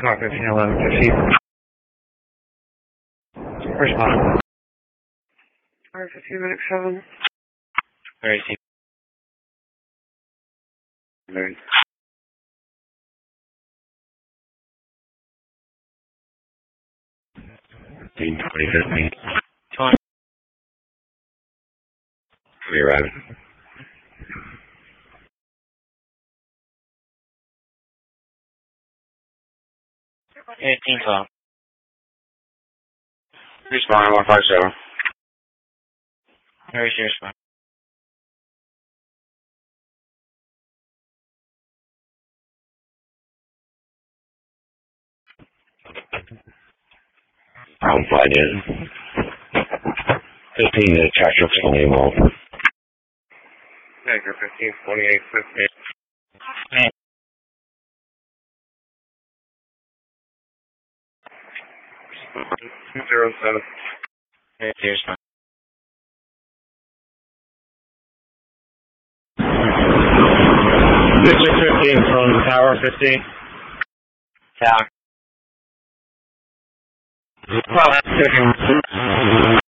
Car 151150. Respond. Car 15-7. Where is he? Right. 2015. 3 right. 1812. Respond 157. Where is your spot? I'll find it. 15 to track truck's fully involved. Anchor 15, 28, 50. Man. 207. Where's your spot? 15 from Tower 15. Tower. Well,